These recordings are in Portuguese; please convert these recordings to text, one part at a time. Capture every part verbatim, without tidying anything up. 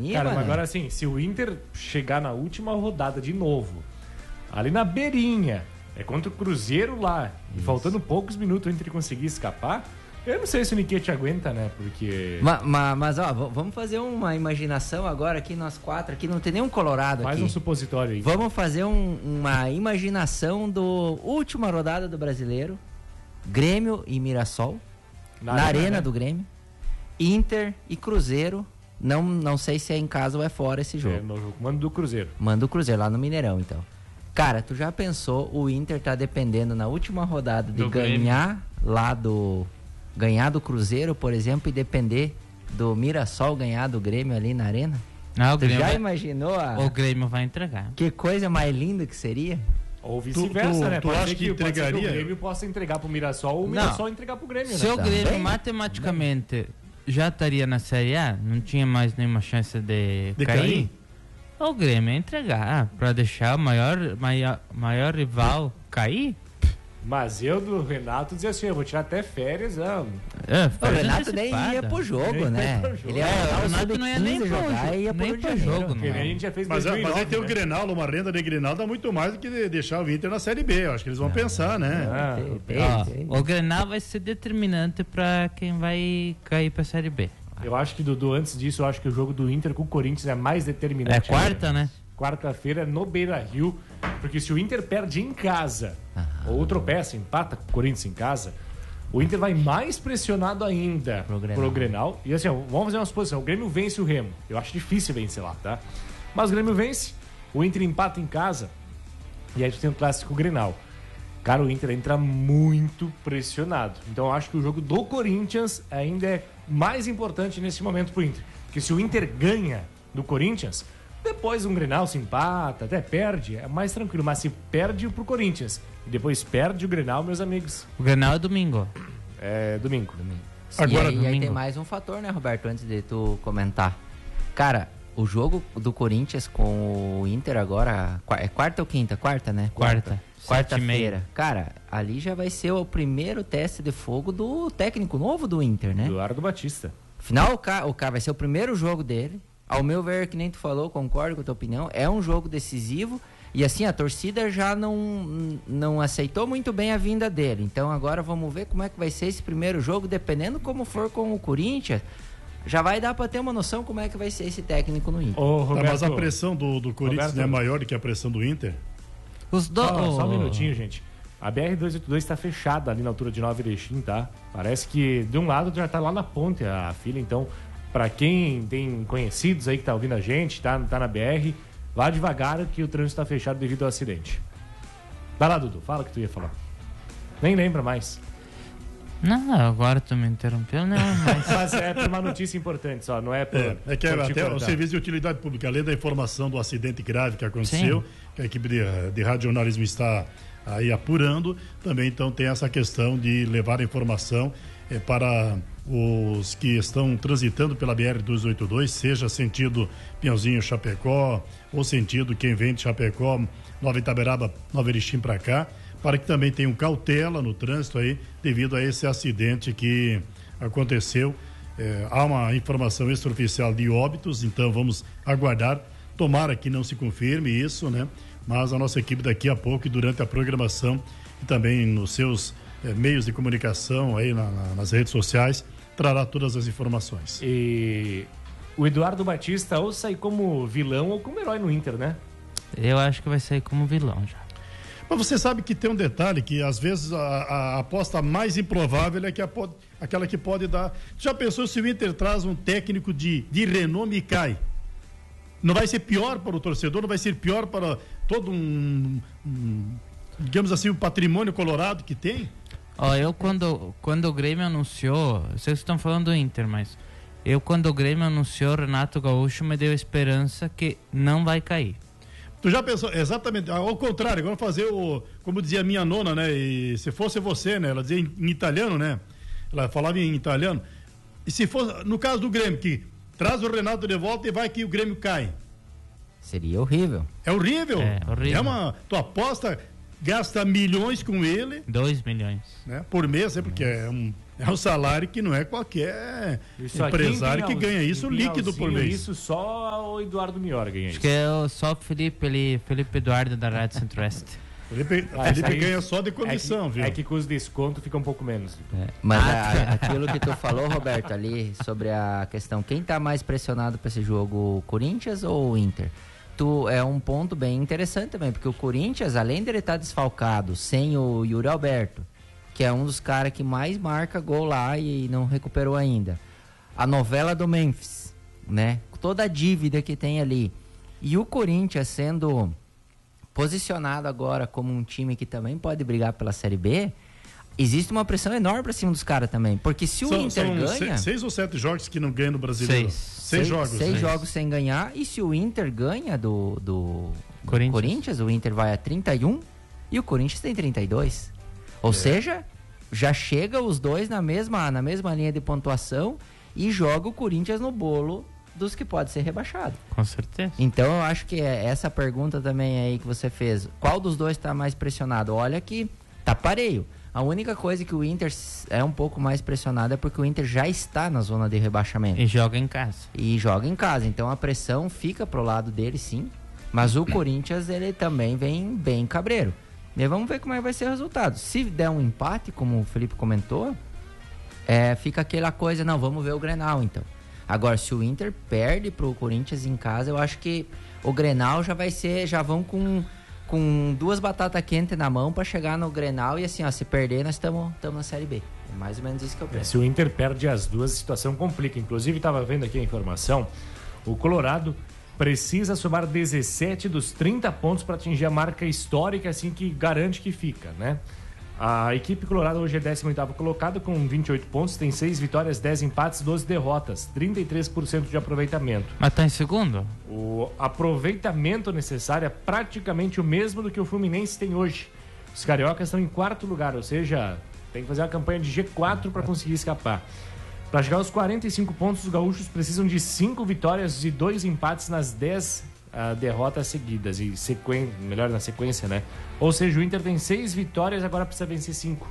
desanima. Cara, mas né? agora assim, se o Inter chegar na última rodada de novo, ali na beirinha, é contra o Cruzeiro lá, e faltando poucos minutos o Inter conseguir escapar, eu não sei se o Niquete aguenta, né? Porque... Ma, ma, mas, ó, v- vamos fazer uma imaginação agora aqui, nós quatro aqui, não tem nenhum colorado Faz aqui. um supositório aí. Vamos fazer um- uma imaginação do última rodada do Brasileiro, Grêmio e Mirassol, na, Na arena, arena, né? do Grêmio, Inter e Cruzeiro, não, não sei se é em casa ou é fora esse jogo. É, no jogo, mando do Cruzeiro. Manda o Cruzeiro lá no Mineirão, então. Cara, tu já pensou, o Inter tá dependendo na última rodada de Do ganhar lá do... Ganhar do Cruzeiro, por exemplo, e depender do Mirassol ganhar do Grêmio ali na arena? Não, o Tu Grêmio, já vai, imaginou a... o Grêmio vai entregar. Que coisa mais linda que seria? Ou vice-versa, Tu- tu- né? tu Pode acha ser que pode ser entregaria? o Grêmio possa entregar pro Mirassol ou o Não. Mirassol entregar pro Grêmio, Se né? o Grêmio Também. matematicamente já estaria na Série A, não tinha mais nenhuma chance de, De cair, cair? o Grêmio ia entregar para deixar o maior, maior, maior rival cair. Mas eu do Renato dizia assim, eu vou tirar até férias, não. É, O férias Renato nem antecipadas. ia pro jogo, Nem né? ia pro jogo. Ele ia É, jogar o Renato não ia nem pro jogar jogo, e ia pro nem Rio de pro Janeiro. jogo, Que nem a não. gente já fez em Mas, dois mil e nove, mas aí tem o né? Grenal, uma renda de Grenal dá muito mais do que de deixar o Inter na Série B. Eu acho que eles vão pensar, né? Ah, Tem, tem, Ó, tem. o Grenal vai ser determinante para quem vai cair para a Série B. eu acho que, Dudu, antes disso, eu acho que o jogo do Inter com o Corinthians é mais determinante. É quarta, né? Quarta-feira no Beira-Rio, porque se o Inter perde em casa, ou tropeça, empata com o Corinthians em casa, o Inter vai mais pressionado ainda Pro Grenal. pro Grenal. E assim, ó, vamos fazer uma suposição, o Grêmio vence o Remo. Eu acho difícil vencer lá, tá? Mas o Grêmio vence, o Inter empata em casa, e aí tu tem o clássico Grenal. Cara, o Inter entra muito pressionado. Então eu acho que o jogo do Corinthians ainda é mais importante nesse momento pro Inter. Porque se o Inter ganha do Corinthians, depois um Grenal se empata, até perde, é mais tranquilo. Mas se perde pro Corinthians e depois perde o Grenal, meus amigos, O Grenal é domingo. é domingo. Agora, e aí, e aí domingo. tem mais um fator, né, Roberto, antes de tu comentar. Cara, o jogo do Corinthians com o Inter agora, qua- é quarta ou quinta? Quarta, né? Quarta. Sete e meia. Quarta-feira. Cara, ali já vai ser o primeiro teste de fogo do técnico novo do Inter, né? Eduardo Batista. Afinal, o cara, o cara vai ser o primeiro jogo dele. Ao meu ver, que nem tu falou, concordo com a tua opinião, é um jogo decisivo. E assim, a torcida já não, não aceitou muito bem a vinda dele. Então agora vamos ver como é que vai ser esse primeiro jogo, dependendo como for com o Corinthians. Já vai dar pra ter uma noção como é que vai ser esse técnico no Inter. Ô, Tá, Roberto, mas a pressão do, do Corinthians Roberto. não é maior do que a pressão do Inter? Os dois. Só, só um minutinho, gente. A B R duzentos e oitenta e dois está fechada ali na altura de Nova Erechim, tá? Parece que de um lado já tá lá na ponte a fila, então, pra quem tem conhecidos aí que tá ouvindo a gente, tá, tá na B R, vá devagar que o trânsito tá fechado devido ao acidente. Vai lá, Dudu, fala o que tu ia falar. Nem lembra mais. Não, agora tu me interrompeu, não, mas... Mas é por uma notícia importante só, não é por... É, é que por te até o cortar. Serviço de Utilidade Pública, além da informação do acidente grave que aconteceu, Sim. que a equipe de, de radiojornalismo está aí apurando, também então tem essa questão de levar a informação eh, para os que estão transitando pela B R duzentos e oitenta e dois, seja sentido Pinhãozinho, Chapecó, ou sentido quem vem de Chapecó, Nova Itaberaba, Nova Erechim para cá, para que também tenham cautela no trânsito aí, devido a esse acidente que aconteceu. É, há uma informação extraoficial de óbitos, então vamos aguardar. Tomara que não se confirme isso, né? Mas a nossa equipe daqui a pouco e durante a programação e também nos seus é, meios de comunicação aí na, na, nas redes sociais, trará todas as informações. E o Eduardo Batista ou sai como vilão ou como herói no Inter, né? Eu acho que vai sair como vilão já. Mas você sabe que tem um detalhe que às vezes a, a aposta mais improvável é que a, pode- aquela que pode dar. Já pensou se o Inter traz um técnico de, de renome e cai? Não vai ser pior para o torcedor, não vai ser pior para todo um, um digamos assim, o patrimônio colorado que tem? Ó, eu quando, quando o Grêmio anunciou, vocês estão falando do Inter, mas eu quando o Grêmio anunciou, Renato Gaúcho me deu esperança que não vai cair. Tu já pensou, exatamente, ao contrário, vamos fazer o, como dizia a minha nona, né, e se fosse você, né, ela dizia em, em italiano, né, ela falava em italiano, e se fosse, no caso do Grêmio, que traz o Renato de volta e vai que o Grêmio cai. Seria horrível. É horrível. É, horrível. É uma, tu aposta, gasta milhões com ele, Dois milhões. né, por mês, é porque é um, É um salário que não é qualquer Isso empresário aqui, que ganha isso líquido por mês. Isso só o Eduardo Mior ganha Acho isso. que é o- só o Felipe, ele, Felipe Eduardo da Rádio Centro-Oeste. Felipe, Ah, Felipe isso aí ganha só de É comissão, que, viu? é que com os descontos fica um pouco menos. É, mas a- aquilo que tu falou, Roberto, ali, sobre a questão, quem tá mais pressionado para esse jogo, o Corinthians ou o Inter? Tu, é um ponto bem interessante também, porque o Corinthians, além dele estar desfalcado, sem o Yuri Alberto, que é um dos caras que mais marca gol lá e não recuperou ainda. A novela do Memphis, né? Toda a dívida que tem ali. E o Corinthians sendo posicionado agora como um time que também pode brigar pela Série B, existe uma pressão enorme pra cima dos caras também. Porque se o São, Inter são ganha... se- seis ou sete jogos que não ganham no Brasileiro. Seis. Seis jogos. Seis né? jogos sem ganhar. E se o Inter ganha do, do, do Corinthians. Corinthians, o Inter vai a trinta e um e o Corinthians tem trinta e dois. Ou seja, já chega os dois na mesma, na mesma linha de pontuação e joga o Corinthians no bolo dos que pode ser rebaixado. Com certeza. Então eu acho que é essa pergunta também aí que você fez, qual dos dois está mais pressionado? Olha que tá pareio. A única coisa que o Inter é um pouco mais pressionado é porque o Inter já está na zona de rebaixamento. E joga em casa. E joga em casa, então a pressão fica pro lado dele, sim. Mas o Corinthians, ele também vem bem cabreiro. E vamos ver como é que vai ser o resultado. Se der um empate, como o Felipe comentou, é, fica aquela coisa, não, vamos ver o Grenal, então. Agora, se o Inter perde pro Corinthians em casa, eu acho que o Grenal já vai ser, já vão com, com duas batatas quentes na mão para chegar no Grenal e assim, ó, se perder, nós estamos na Série B. É mais ou menos isso que eu É, penso. se o Inter perde as duas, a situação complica. Inclusive, estava vendo aqui a informação, o Colorado precisa somar dezessete dos trinta pontos para atingir a marca histórica, assim, que garante que fica, né? A equipe colorada hoje é décimo oitavo colocada com vinte e oito pontos, tem seis vitórias, dez empates, doze derrotas, trinta e três por cento de aproveitamento. Mas tá em segundo? O aproveitamento necessário é praticamente o mesmo do que o Fluminense tem hoje. Os cariocas estão em quarto lugar, ou seja, tem que fazer uma campanha de G quatro para conseguir escapar. Para chegar aos quarenta e cinco pontos, os gaúchos precisam de cinco vitórias e dois empates nas dez uh, derrotas seguidas, e sequen... melhor na sequência, né? Ou seja, o Inter tem seis vitórias, agora precisa vencer cinco.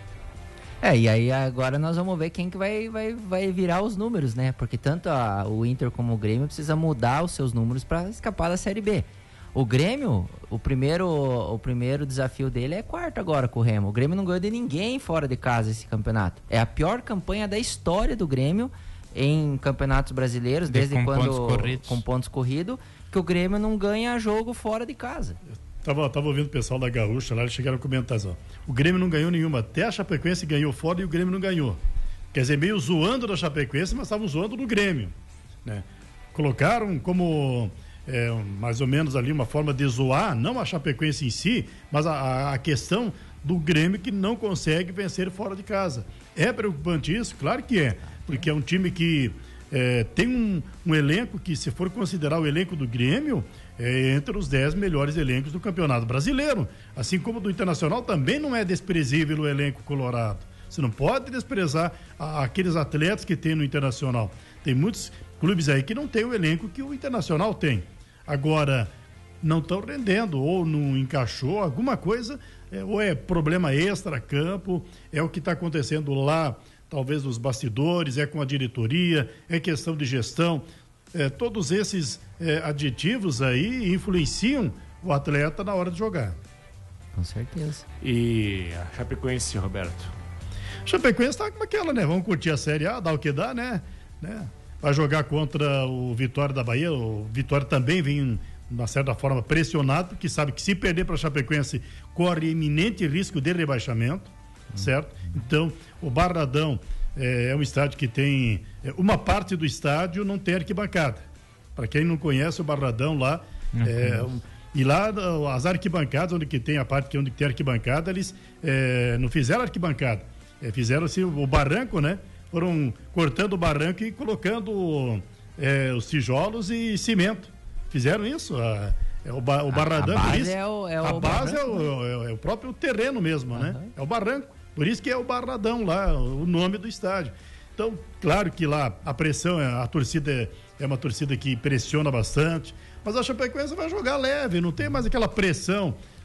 É, e aí agora nós vamos ver quem que vai, vai, vai virar os números, né? Porque tanto a, o Inter como o Grêmio precisa mudar os seus números para escapar da Série B. O Grêmio, o primeiro, o primeiro desafio dele é quarto agora com o Remo. O Grêmio não ganhou de ninguém fora de casa esse campeonato. É a pior campanha da história do Grêmio em campeonatos brasileiros, De- desde com quando pontos corridos. com pontos corridos, que o Grêmio não ganha jogo fora de casa. Tava, tava ouvindo o pessoal da Gaúcha lá, eles chegaram a comentar assim, ó, o Grêmio não ganhou nenhuma, até a Chapecoense ganhou fora e o Grêmio não ganhou. Quer dizer, meio zoando da Chapecoense, mas estavam zoando do Grêmio, né? Colocaram como é, mais ou menos ali uma forma de zoar, não a Chapecoense em si, mas a, a questão do Grêmio que não consegue vencer fora de casa. É preocupante isso? Claro que é, porque é um time que é, tem um, um elenco que, se for considerar o elenco do Grêmio, é entre os dez melhores elencos do Campeonato Brasileiro. Assim como do Internacional, também não é desprezível o elenco colorado. Você não pode desprezar a, aqueles atletas que tem no Internacional. Tem muitos clubes aí que não tem o elenco que o Internacional tem. Agora, não estão rendendo, ou não encaixou, alguma coisa, é, ou é problema extra-campo, é o que está acontecendo lá, talvez nos bastidores, é com a diretoria, é questão de gestão. É, todos esses é, adjetivos aí influenciam o atleta na hora de jogar. Com certeza. E a Chapecoense, Roberto? Chapecoense tá como aquela, né? Vamos curtir a Série A, dá o que dá, né? né? Vai jogar contra o Vitória da Bahia. O Vitória também vem, de uma certa forma, pressionado, porque sabe que se perder para a Chapecoense, corre iminente risco de rebaixamento, hum. certo? Então, o Barradão é, é um estádio que tem... É, uma parte do estádio não tem arquibancada. Para quem não conhece, o Barradão lá... É, um, e lá, as arquibancadas, onde que tem a parte que onde tem arquibancada, eles é, não fizeram arquibancada. É, fizeram assim, o barranco, né? Foram cortando o barranco e colocando é, os tijolos e cimento. Fizeram isso. A, é o, ba, o Barradão. A base isso, é o, é o a base barranco, é, o, é, é o próprio terreno mesmo, uhum. né? É o barranco. Por isso que é o Barradão lá, o nome do estádio. Então, claro que lá a pressão, a torcida é, é uma torcida que pressiona bastante, mas a Chapecoense vai jogar leve, não tem mais aquela pressão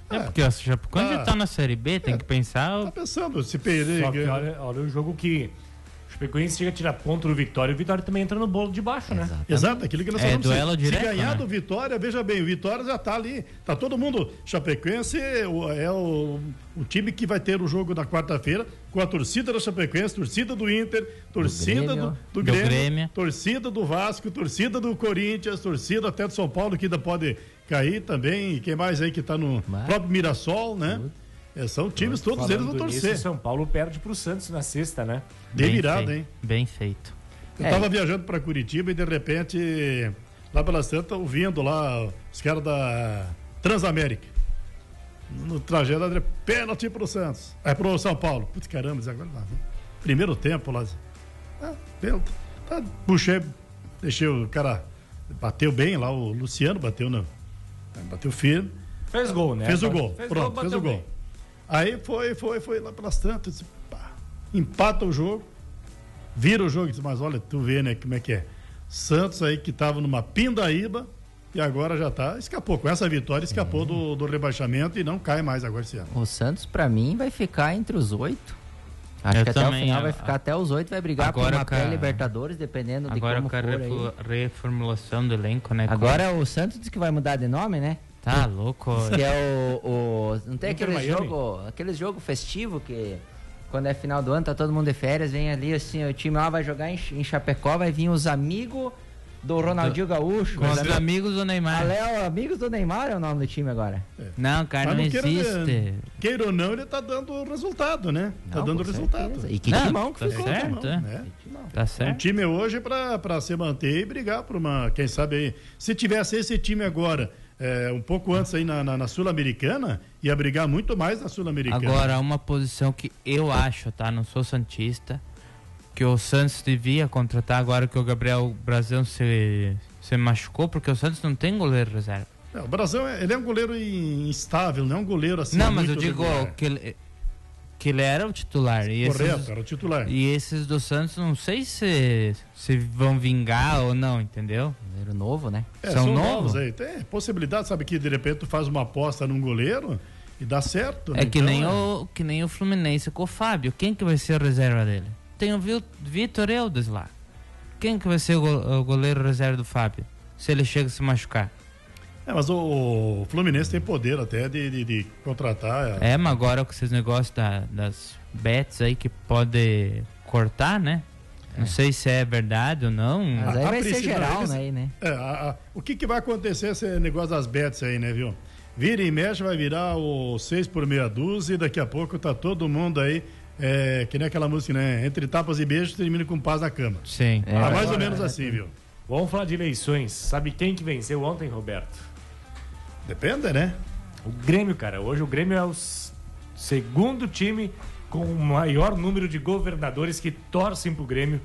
É, porque a Chapecoense Ah. já tá na Série B, tem É. que pensar... Tá pensando, se Só perder. que olha, olha o jogo que o Chapecoense chega a tirar ponto do Vitória e o Vitória também entra no bolo de baixo, né? Exato. Exato, aquilo que nós É, falamos. duelo se, direto, se ganhar né? do Vitória, veja bem, o Vitória já tá ali. Tá todo mundo. Chapecoense é o, é o, o time que vai ter o jogo na quarta-feira com a torcida da Chapecoense, torcida do Inter, torcida do, Grêmio. do, Do Grêmio, Grêmio. torcida do Vasco, torcida do Corinthians, torcida até do São Paulo, que ainda pode cair também. E quem mais aí que tá no Mas- próprio Mirassol, né? É, são times, todos eles vão Falando nisso, torcer. o São Paulo perde pro Santos na sexta, né? De Bem virada, feito, hein? Bem feito. Eu É. tava viajando para Curitiba e de repente, lá pela Santa, ouvindo lá os caras da Transamérica. No trajeto, André, pênalti pro Santos. É pro São Paulo. Putz, caramba, agora lá. Né? Primeiro tempo lá. Ah, pênalti. Tá, puxei, deixei o cara. Bateu bem lá, o Luciano bateu no. Bateu firme. Fez gol, né? Fez o gol. Fez Pronto, gol, fez o bateu gol. bem. Aí foi, foi, foi lá pelas tantas. Disse, pá, empata o jogo. Vira o jogo e disse, mas olha, tu vê, né, como é que é. Santos aí que tava numa pindaíba e agora já tá, escapou. Com essa vitória, escapou do, do rebaixamento e não cai mais agora esse ano. O Santos, pra mim, vai ficar entre os oito. Acho Eu que até o também, final a- vai ficar até os oito, vai brigar Agora por uma com a- pré-Libertadores, dependendo de Agora como com a for aí. refo- reformulação do elenco, né? Agora o Santos disse que vai mudar de nome, né? Tá louco. Que é o, o não tem Inter aquele Miami. jogo, aquele jogo festivo que quando é final do ano tá todo mundo de férias, vem ali assim, o time lá vai jogar em, em Chapecó, vai vir os amigos do Ronaldinho Gaúcho, Com os os amigos, amigos do ah, Neymar. Léo, amigos do Neymar é o nome do time agora. Não, cara, não, queira, existe. queira ou não, ele tá dando resultado, né? Tá Não, dando com resultado. certeza. E que Não, timão que tá ficou. certo. Timão, é. né? Tá Um certo. time hoje para se manter e brigar por uma, quem sabe aí. Se tivesse esse time agora, é, um pouco antes aí na, na, na Sul-Americana, ia brigar muito mais na Sul-Americana. Agora, uma posição que eu acho, tá? Não sou santista, que o Santos devia contratar agora que o Gabriel Brazão se, se machucou, porque o Santos não tem goleiro reserva. É, o Brasil, é- ele é um goleiro instável, não é um goleiro assim. não, mas eu muito digo regular. que ele, que ele era o titular. E Correto, esses, era o titular. e esses do Santos, não sei se, se vão vingar ou não, entendeu? Goleiro novo, né? É, são são novos? novos aí. Tem possibilidade, sabe, que de repente tu faz uma aposta num goleiro e dá certo. É né? que, Então, nem é- o, que nem o Fluminense com o Fábio. Quem que vai ser a reserva dele? Tem o Vil- Vitor Eudes lá. Quem que vai ser o, go- o goleiro reserva do Fábio? Se ele chega a se machucar. É, mas o, o Fluminense tem poder até de, de, de contratar. É, mas agora com esses negócios da- das bets aí que pode cortar, né? Não sei se é verdade ou não. Mas aí A- a vai ser princípio, geral, eles- né, aí, né? É, a- a- o que, que vai acontecer esse negócio das bets aí, né, viu? Vira e mexe, vai virar o seis por meia dúzia e daqui a pouco tá todo mundo aí, é, que nem aquela música, né? Entre tapas e beijos, termina com paz na cama. Sim. É. Tá mais ou Agora, menos assim, viu? Vamos falar de eleições. Sabe quem que venceu ontem, Roberto? Depende, né? O Grêmio, cara. Hoje o Grêmio é o s- segundo time com o maior número de governadores que torcem pro Grêmio.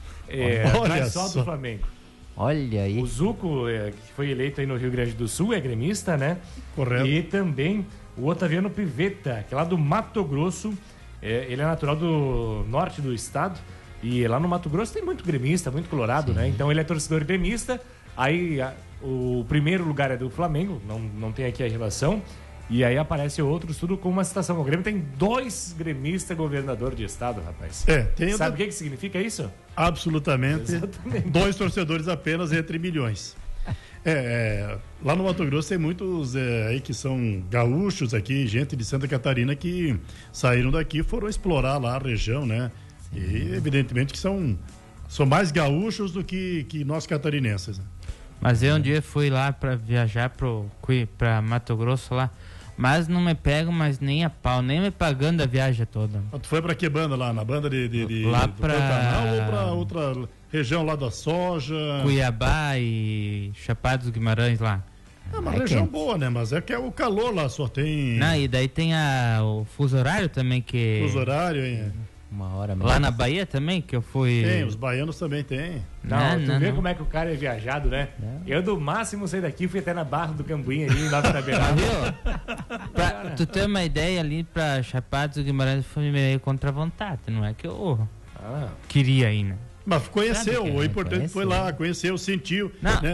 É, Olha atrás só só. do Flamengo. Olha aí. O Zuco, é, que foi eleito aí no Rio Grande do Sul, é gremista, né? Correto. E também o Otaviano Pivetta, que é lá do Mato Grosso. É, ele é natural do norte do estado. E lá no Mato Grosso tem muito gremista, muito colorado, né? Então ele é torcedor gremista. Aí a- o primeiro lugar é do Flamengo, não, não tem aqui a relação. E aí aparece outros, tudo com uma citação. O Grêmio tem dois gremistas governador de estado, rapaz. É, tem o Sabe o da- que, que significa isso? Absolutamente. Exatamente. Dois torcedores apenas entre milhões. É, é, lá no Mato Grosso tem muitos é, aí que são gaúchos aqui, gente de Santa Catarina que saíram daqui e foram explorar lá a região, né? E evidentemente que são, são mais gaúchos do que, que nós catarinenses. Né? Mas eu um dia fui lá pra viajar pro, Cui- pra Mato Grosso lá. Mas não me pego mais nem a pau, nem me pagando a viagem toda. Mas tu foi pra que banda lá? Na banda de, de, de Lá do pra- Pantanal ou pra outra região lá da soja? Cuiabá e Chapada dos Guimarães lá. É uma É região quente. boa, né? Mas é que é o calor lá, só tem Não, e daí tem a, o fuso horário também, que. os horários. hein? Uma hora mesmo. Lá na Bahia também, que eu fui. Tem, os baianos também tem. Não, Não, tu não, vê não. como é que o cara é viajado, né? Eu, do máximo, saí daqui, fui até na Barra do Cambuim ali, lá pra Ah, Beirada. viu? Pra tu ter uma ideia, ali pra Chapada dos Guimarães foi meio contra a vontade. Não é que eu Ah, queria ir, né? Mas conheceu, Sabe que o é, importante foi conheceu. lá, conheceu, sentiu, Não. né?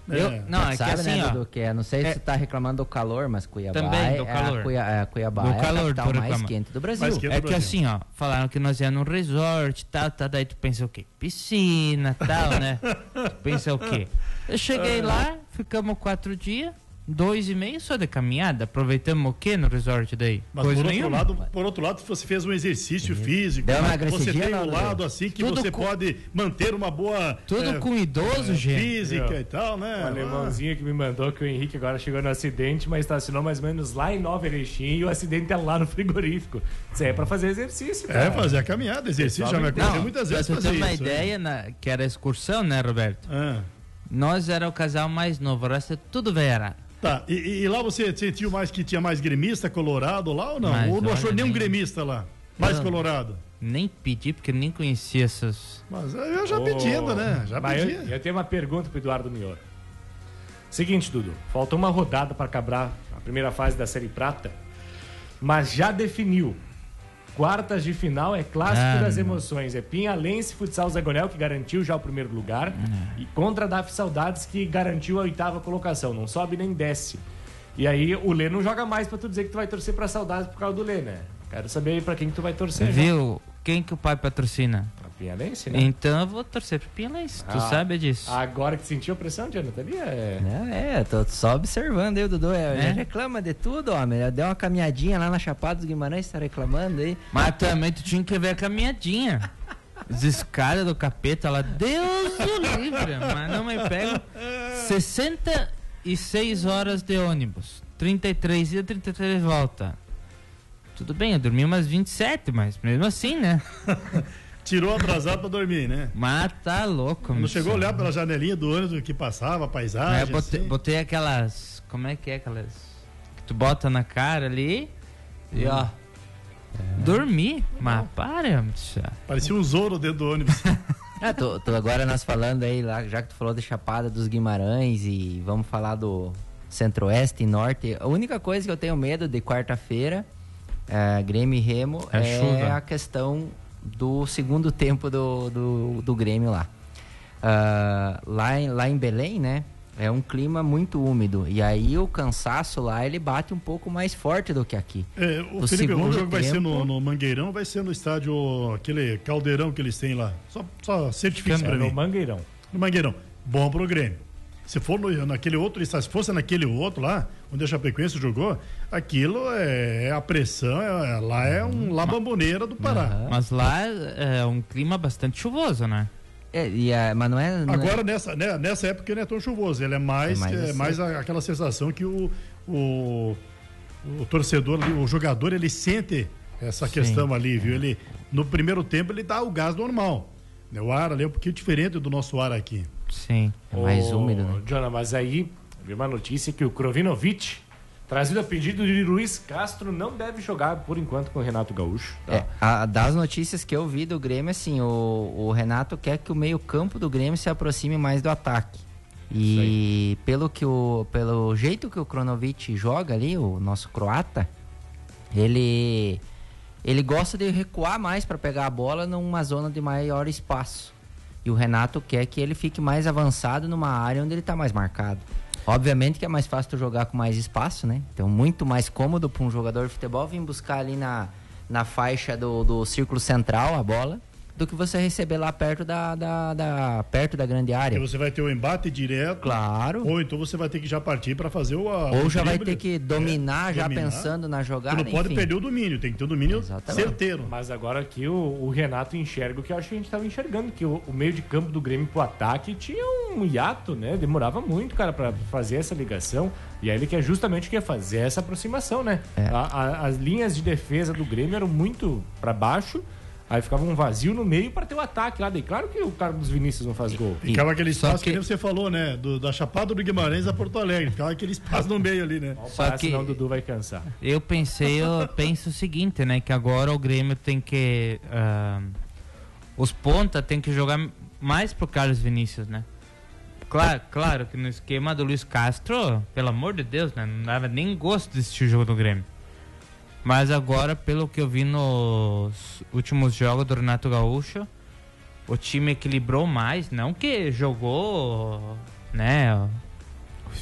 Eu, É. não, é que Sabe, assim, né, ó. Dudu, que é, não sei é- se tu tá reclamando do calor, mas Cuiabá Também, é, do é calor. a, Cuia, é, Cuiabá Do é calor, a capital tu mais reclama. quente do Brasil. Mais quente. É do que Brasil. assim, ó, falaram que nós ia num resort e tal, tal, daí tu pensa o quê? Piscina e tal, né? Tu pensa o quê? Eu cheguei lá, ficamos quatro dias, dois e meio só de caminhada, aproveitamos o quê no resort daí? Mas Coisa por outro, nenhuma. lado, por outro lado, você fez um exercício físico. Deu uma Você agressidinha, tem um não, lado Dudu? assim que Tudo você com- pode manter uma boa Tudo é, com idoso, é, gente. física Viu? e tal, né? O alemãozinho que me mandou que o Henrique agora chegou no acidente, mas estacionou mais ou menos lá em Nova Erechim e o acidente é lá no frigorífico. Isso aí é pra fazer exercício, cara. É, fazer a caminhada, exercício, já me aconteceu Não, muitas pra vezes tu fazer ter uma isso. ideia, na, que era excursão, né, Roberto? Ah, Nós era o casal mais novo, o resto é tudo velharada. tá, e, e- e lá você sentiu mais que tinha mais gremista colorado lá ou não? Mas ou não achou olha, nenhum nem- gremista lá? Mais Não. colorado? Nem pedi, porque nem conhecia essas... Mas eu já Ô, pedindo, né? Já mas eu, pedia. eu tenho uma pergunta pro Eduardo Mior. Seguinte, Dudu. Faltou uma rodada para acabar a primeira fase da Série Prata, mas já definiu. Quartas de final é clássico Ah, das não. emoções. É Pinhalense Futsal Zagonel, que garantiu já o primeiro lugar, e contra a D A F Saudades, que garantiu a oitava colocação. Não sobe nem desce. E aí o Lê não joga mais pra tu dizer que tu vai torcer pra Saudades por causa do Lê, né? Quero saber aí pra quem que tu vai torcer. já. Viu? Quem que o pai patrocina? Pra Pinhalense, né? Então eu vou torcer pro Pinhalense, tu Ah, sabe disso. Agora que sentiu a pressão, Jonathan, ali é... Não, é, tô só observando aí o Dudu. É, É? já reclama de tudo, homem. Deu uma caminhadinha lá na Chapada dos Guimarães, tá reclamando aí. Mas também tu tinha que ver a caminhadinha. As escadas do capeta lá, Deus o livre, mas não me pego. sessenta e seis horas de ônibus, trinta e três ida, trinta e três volta. Tudo bem, eu dormi umas vinte e sete, mas mesmo assim, né? Tirou atrasado pra dormir, né? Mas tá louco, Não meu chegou a senhor. olhar pela janelinha do ônibus que passava, a paisagem. É, eu botei, assim? botei aquelas. Como é que é aquelas. Que tu bota na cara ali. E ó. Dormi. Mas para, meu senhor. Parecia um Zoro dentro do ônibus. Ah, tô, tô agora nós falando aí, lá, já que tu falou da Chapada dos Guimarães e vamos falar do Centro-Oeste e Norte. A única coisa que eu tenho medo de quarta-feira, é, Grêmio e Remo, É é, chuva. a questão do segundo tempo do, do, do Grêmio lá. Ah, lá, em, lá em Belém, né? É um clima muito úmido. E aí o cansaço lá, ele bate um pouco mais forte do que aqui. É, o No Felipe, o segundo jogo vai ser no, tempo- no Mangueirão, vai ser no estádio, aquele caldeirão que eles têm lá. Só, só certifica É pra no mim. Mangueirão. No Mangueirão. Bom pro Grêmio. Se for no, naquele outro estádio, se fosse naquele outro lá, onde a Chapecoense jogou, aquilo é, é a pressão, é, lá é um La Bamboneira do Pará. Aham. Mas lá é um clima bastante chuvoso, né? É, e a- mas não é. Não é- Agora, nessa, né, nessa época, ele não é tão chuvoso. Ele é mais, É mais é assim. mais a- aquela sensação que o, o, o torcedor, ali, o jogador, ele sente essa Sim. questão ali, viu? Ele, no primeiro tempo, ele dá o gás normal. Né? O ar ali é um pouquinho diferente do nosso ar aqui. Sim. É mais Ô, úmido, né? Jonah, mas aí, eu vi uma notícia que o Krovinovic, trazido a pedido de Luiz Castro, não deve jogar por enquanto com o Renato Gaúcho. Tá? É, a- das notícias que eu vi do Grêmio, assim, o, o Renato quer que o meio-campo do Grêmio se aproxime mais do ataque. E pelo que o pelo jeito que o Kronovic joga ali, o nosso croata, ele ele gosta de recuar mais para pegar a bola numa zona de maior espaço. E o Renato quer que ele fique mais avançado numa área onde ele está mais marcado. Obviamente que é mais fácil tu jogar com mais espaço, né? Então, muito mais cômodo para um jogador de futebol vir buscar ali na, na faixa do, do círculo central a bola, do que você receber lá perto da, da, da- perto da grande Porque área. você vai ter o embate direto. Claro. Ou então você vai ter que já partir para fazer o. a- Ou o já vai drible. ter que dominar, É, já dominar. pensando na Tu jogada. não pode enfim. perder o domínio, tem que ter o domínio Exatamente. certeiro. Mas agora aqui o, o Renato enxerga o que eu acho que a gente estava enxergando, que o, o meio de campo do Grêmio pro ataque tinha um hiato, né? Demorava muito, cara, para fazer essa ligação. E aí ele quer justamente quer fazer essa aproximação, né? É. A- a- as linhas de defesa do Grêmio eram muito para baixo, aí ficava um vazio no meio para ter o ataque lá. Daí claro que o Carlos Vinícius não faz gol. Ficava aquele Só espaço que... que- nem você falou, né? Do- da Chapada do Guimarães a Porto Alegre. Ficava aquele espaço no meio ali, né? Só Só que que- senão o Dudu vai cansar. Eu pensei, eu penso o seguinte, né? Que agora o Grêmio tem que. ah, os ponta tem que jogar mais pro Carlos Vinícius, né? Claro, claro que no esquema do Luiz Castro, pelo amor de Deus, né? Não dava nem gosto de assistir o jogo do Grêmio. Mas agora, pelo que eu vi nos últimos jogos do Renato Gaúcho, o time equilibrou mais, não que jogou, né,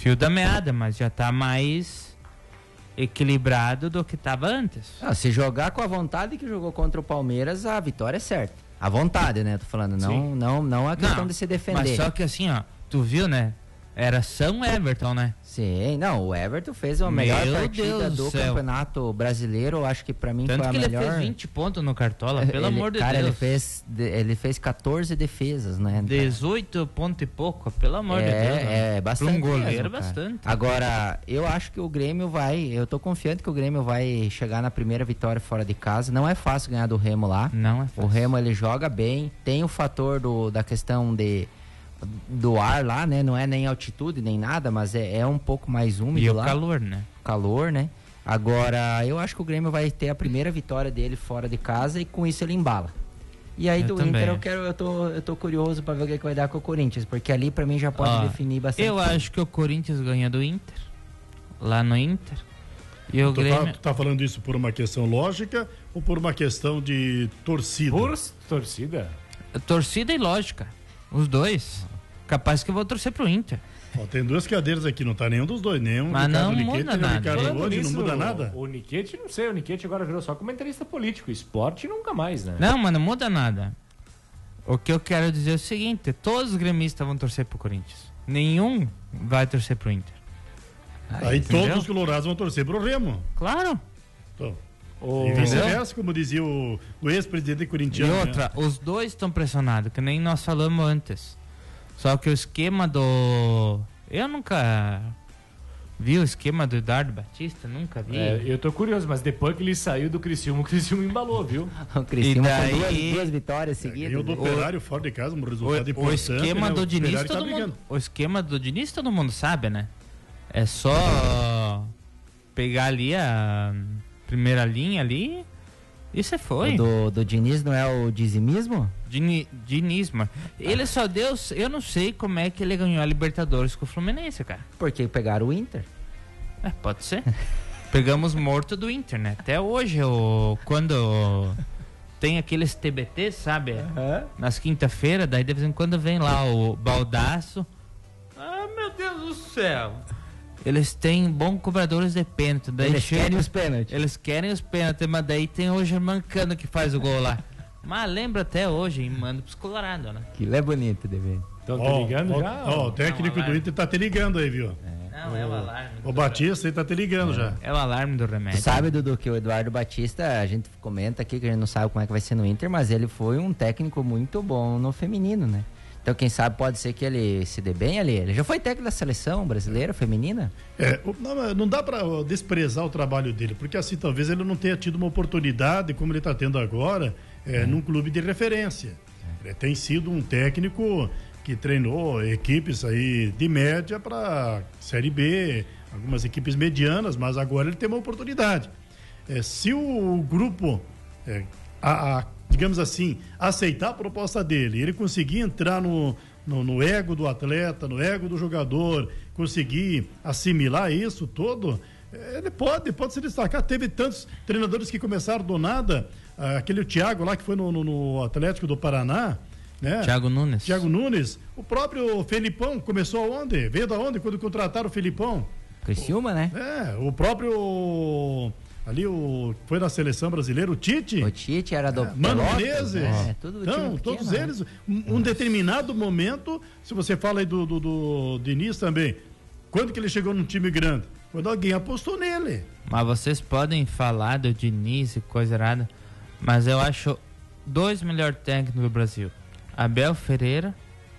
fio da meada, mas já tá mais equilibrado do que tava antes. Ah, se jogar com a vontade que jogou contra o Palmeiras, a vitória é certa. A vontade, né? Tô falando, não, não, não a questão Não, de se defender. Mas só que assim, ó, tu viu, né? Era São Everton, né? Sim, não, o Everton fez a melhor Meu partida Deus do do céu. Campeonato Brasileiro, acho que pra mim Tanto foi a que melhor. ele fez vinte pontos no Cartola, pelo Ele- amor de cara, Deus. ele fez, de- ele fez catorze defesas, né? dezoito pontos e pouco, pelo amor é, de Deus. né? É, bastante. Pra um goleiro, mesmo, cara. bastante. Agora, eu acho que o Grêmio vai. Eu tô confiante que o Grêmio vai chegar na primeira vitória fora de casa. Não é fácil ganhar do Remo lá. Não é O fácil. Remo ele joga bem. Tem o fator do, da questão de do ar lá, né? Não é nem altitude nem nada, mas é, é um pouco mais úmido E o lá. calor, né? Calor, né? Agora, eu acho que o Grêmio vai ter a primeira vitória dele fora de casa e com isso ele embala. E aí Eu do também Inter eu acho. quero, eu tô, eu tô curioso pra ver o que, que vai dar com o Corinthians, porque ali pra mim já pode Ó, definir bastante. Eu acho que o Corinthians ganha do Inter, lá no Inter. E o Tu tá, Grêmio... tu tá falando isso por uma questão lógica ou por uma questão de torcida? Por torcida? Torcida e lógica. Os dois. Capaz que eu vou torcer pro Inter. Ó, tem duas cadeiras aqui, não tá nenhum dos dois. Nenhum Mas Ricardo não Niquete, muda nem o nada. Ricardo Falando Lodi, não nisso, muda nada. O, o Niquete, não sei, o Niquete agora virou só comentarista político. Esporte nunca mais, né? Não, mas não muda nada. O que eu quero dizer é o seguinte: todos os gremistas vão torcer pro Corinthians. Nenhum vai torcer pro Inter. Aí entendeu? todos os colorados vão torcer pro Remo. Claro. Então, O- e vice-versa, como dizia o, o ex-presidente E corintiano. outra, os dois estão pressionados, que nem nós falamos antes. Só que o esquema do... Eu nunca vi o esquema do Eduardo Batista, nunca vi. É, eu tô curioso, mas depois que ele saiu do Criciúma, o Criciúma embalou, viu? O Criciúma E daí- com duas, duas vitórias seguidas. Ganhou do né? Operário fora de casa, um resultado O, o importante. esquema né? do O Diniz, Operário tá todo brigando. mundo, o esquema do Diniz todo mundo sabe, né? É só pegar ali a primeira linha ali e você foi. O do, do Diniz não é o dizimismo? Dini, Diniz, mano. Ele só deu... Eu não sei como é que ele ganhou a Libertadores com o Fluminense, cara. Porque pegaram o Inter. É, pode ser. Pegamos morto do Inter, né? Até hoje, o, quando tem aqueles T B T, sabe? Nas quinta-feiras, daí de vez em quando vem lá o baldaço. Ah, meu Deus do céu. Eles têm bons cobradores de pênalti. Daí Eles chega- querem os pênaltis. Eles querem os pênaltis, mas daí tem o Germancano que faz o gol lá. Mas lembra até hoje e manda pros colorados, né? Aquilo é bonito de ver. Então tá Ó, ligando ó, já? ó, o técnico Não, do Inter tá te ligando aí, viu? Não, é o alarme. O do- Batista aí tá te ligando já. É o alarme do Tu remédio. sabe, Dudu, que o Eduardo Batista, a gente comenta aqui que a gente não sabe como é que vai ser no Inter, mas ele foi um técnico muito bom no feminino, né? Então, quem sabe pode ser que ele se dê bem ali. Ele já foi técnico da seleção brasileira feminina? É, o- não, não dá para desprezar o trabalho dele, porque assim talvez ele não tenha tido uma oportunidade como ele está tendo agora é, num clube de referência. Ele tem sido um técnico que treinou equipes aí de média para Série B, algumas equipes medianas, mas agora ele tem uma oportunidade. É, se o grupo, é, a, a, digamos assim, aceitar a proposta dele, ele conseguir entrar no, no, no ego do atleta, no ego do jogador, conseguir assimilar isso todo, é, ele pode, pode se destacar. Teve tantos treinadores que começaram do nada, ah, aquele Thiago lá que foi no, no, no Atlético do Paraná, né? Thiago Nunes. Thiago Nunes, o próprio Felipão começou aonde? Veio da onde quando contrataram o Felipão? Criciúma, né? É, o próprio ali o foi na seleção brasileira, o Tite, O Tite era do é, Mano Pelotas, Menezes, né? Tudo então, time pequeno, todos né? eles, um, um determinado momento, se você fala aí do, do, do Diniz também, quando que ele chegou num time grande? Quando alguém apostou nele. Mas vocês podem falar do Diniz e coisa errada, mas eu acho dois melhores técnicos do Brasil: Abel Ferreira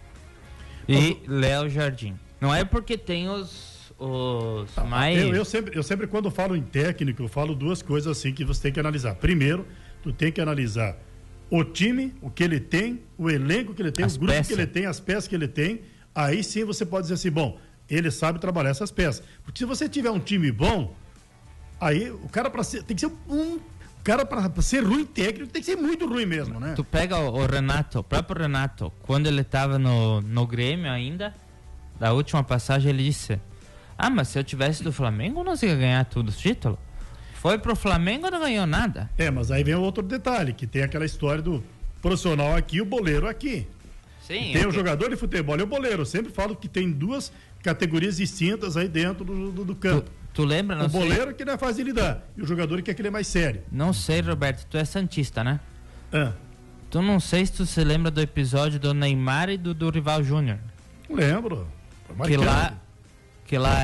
e Léo Jardim. Não é porque tem os, os mais. Eu, eu sempre, eu sempre quando falo em técnico, eu falo duas coisas assim que você tem que analisar. Primeiro, tu tem que analisar o time, o que ele tem, o elenco que ele tem, As o grupo peças. que ele tem, as peças que ele tem. Aí sim você pode dizer assim, bom, ele sabe trabalhar essas peças. Porque se você tiver um time bom, aí o cara para ser tem que ser um o cara para ser ruim técnico tem que ser muito ruim mesmo, né? Tu pega o, o Renato, o próprio Renato, quando ele estava no, no Grêmio ainda, da última passagem, ele disse: ah, mas se eu tivesse do Flamengo, eu não ia ganhar tudo os títulos. Foi pro Flamengo e não ganhou nada. É, mas aí vem outro detalhe, que tem aquela história do profissional aqui e o boleiro aqui. Sim, Tem eu- o jogador de futebol e o boleiro. Eu sempre falo que tem duas categorias distintas aí dentro do, do, do campo. Tu, tu lembra? Não o boleiro sei. que não é fácil de lidar. E o jogador que é aquele mais sério. Não sei, Roberto. Tu é santista, né? Ah, Tu não sei se tu se lembra do episódio do Neymar e do Dorival Júnior. lembro. Foi Que marcante. lá, que lá